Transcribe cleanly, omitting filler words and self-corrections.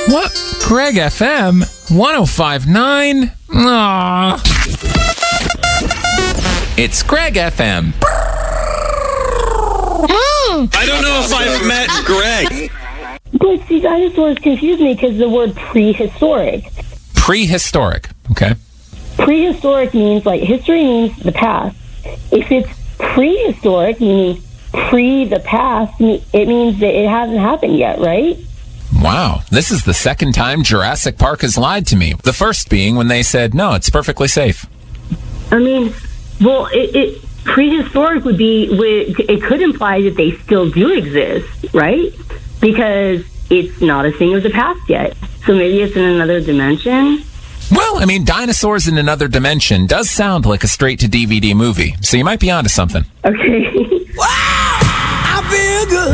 What? Greg FM 105.9? Aww. It's Greg FM. I don't know if I've met Greg. But see, dinosaurs confuse me because the word prehistoric. Prehistoric. Okay. Prehistoric means, like, history means the past. If it's prehistoric, meaning pre the past, it means that it hasn't happened yet, right? Wow. This is the second time Jurassic Park has lied to me. The first being when they said, no, it's perfectly safe. I mean, well, prehistoric would be, it could imply that they still do exist, right? Because it's not a thing of the past yet. So maybe it's in another dimension. Well, I mean, Dinosaurs in Another Dimension does sound like a straight-to-DVD movie, so you might be onto something. Okay. Wow! I feel good.